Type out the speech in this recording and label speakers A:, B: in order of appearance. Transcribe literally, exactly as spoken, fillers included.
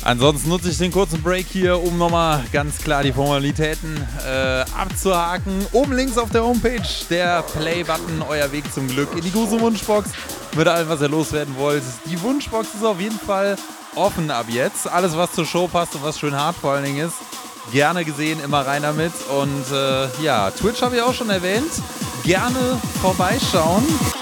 A: Ansonsten nutze ich den kurzen Break hier, um nochmal ganz klar die Formalitäten äh, abzuhaken. Oben links auf der Homepage der Play-Button, euer Weg zum Glück in die Guso-Wunschbox mit allem, was ihr loswerden wollt. Die Wunschbox ist auf jeden Fall offen ab jetzt. Alles, was zur Show passt und was schön hart vor allen Dingen ist, gerne gesehen, immer rein damit. Und äh, ja, Twitch habe ich auch schon erwähnt. Gerne vorbeischauen.